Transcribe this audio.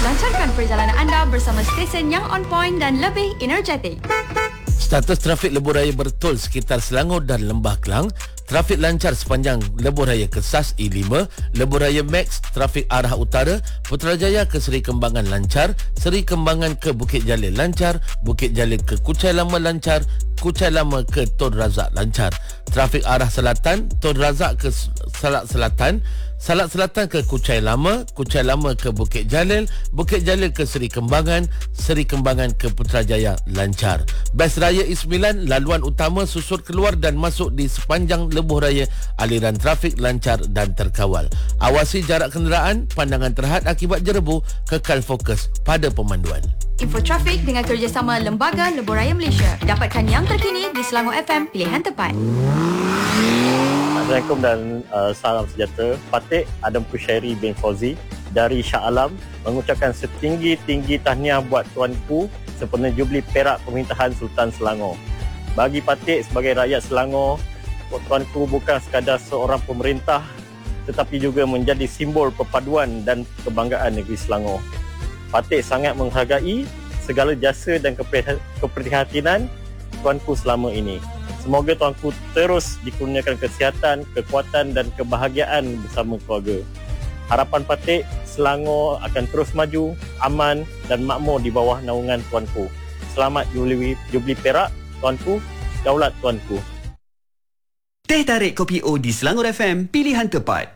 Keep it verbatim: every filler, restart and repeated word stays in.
Lancarkan perjalanan anda bersama stesen yang on point dan lebih energetik. Status trafik lebuh raya bertol sekitar Selangor dan Lembah Kelang. Trafik lancar sepanjang lebuh raya ke S A S I lima, lebuh raya Max, trafik arah utara, Putrajaya ke Seri Kembangan lancar, Seri Kembangan ke Bukit Jalil lancar, Bukit Jalil ke Kuchai Lama lancar, Kuchai Lama ke Tun Razak lancar. Trafik arah selatan, Tun Razak ke Salak Selatan, Salak Selatan ke Kuchai Lama, Kuchai Lama ke Bukit Jalil, Bukit Jalil ke Seri Kembangan, Seri Kembangan ke Putrajaya lancar. Bas Raya I sembilan, laluan utama susur keluar dan masuk di sepanjang lebuh raya, aliran trafik lancar dan terkawal. Awasi jarak kenderaan, pandangan terhad akibat jerebu, kekal fokus pada pemanduan. Info trafik dengan kerjasama Lembaga Lebuh Raya Malaysia. Dapatkan yang terkini di Selangor F M, pilihan tepat. Assalamualaikum dan uh, salam sejahtera. Patik Adam Kushairi bin Fauzi dari Shah Alam mengucapkan setinggi-tinggi tahniah buat tuanku sempena Jubli Perak Pemerintahan Sultan Selangor. Bagi Patik sebagai rakyat Selangor, tuanku bukan sekadar seorang pemerintah tetapi juga menjadi simbol perpaduan dan kebanggaan negeri Selangor. Patik sangat menghargai segala jasa dan keprihatinan tuanku selama ini. Semoga tuanku terus dikurniakan kesihatan, kekuatan dan kebahagiaan bersama keluarga. Harapan Patik, Selangor akan terus maju, aman dan makmur di bawah naungan tuanku. Selamat Jubli, Jubli Perak, tuanku, daulat tuanku. Teh tarik kopi O di Selangor F M, pilihan tepat.